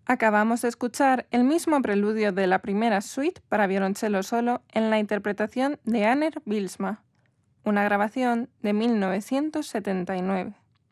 Acabamos de escuchar el mismo preludio de la primera suite para violonchelo solo en la interpretación de Anner Bylsma, una grabación de 1979.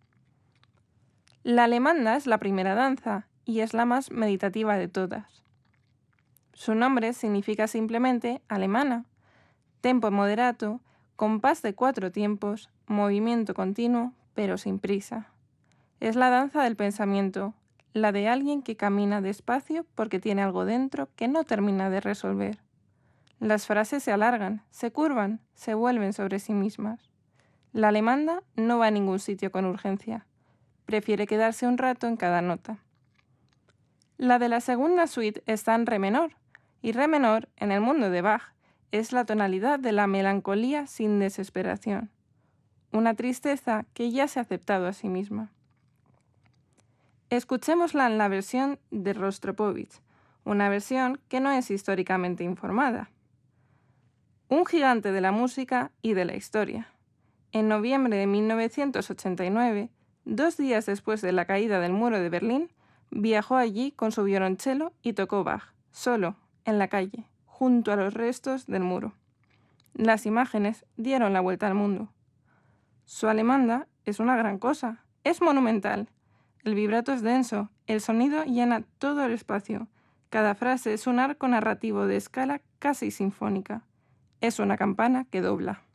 La alemanda es la primera danza y es la más meditativa de todas. Su nombre significa simplemente alemana, tempo moderato, compás de 4 tiempos, movimiento continuo, pero sin prisa. Es la danza del pensamiento, la de alguien que camina despacio porque tiene algo dentro que no termina de resolver. Las frases se alargan, se curvan, se vuelven sobre sí mismas. La alemanda no va a ningún sitio con urgencia. Prefiere quedarse un rato en cada nota. La de la segunda suite está en re menor, y re menor, en el mundo de Bach, es la tonalidad de la melancolía sin desesperación, una tristeza que ya se ha aceptado a sí misma. Escuchémosla en la versión de Rostropovich, una versión que no es históricamente informada. Un gigante de la música y de la historia. En noviembre de 1989, 2 días después de la caída del muro de Berlín, viajó allí con su violonchelo y tocó Bach, solo, en la calle, junto a los restos del muro. Las imágenes dieron la vuelta al mundo. Su alemanda es una gran cosa, es monumental. El vibrato es denso, el sonido llena todo el espacio. Cada frase es un arco narrativo de escala casi sinfónica. Es una campana que dobla.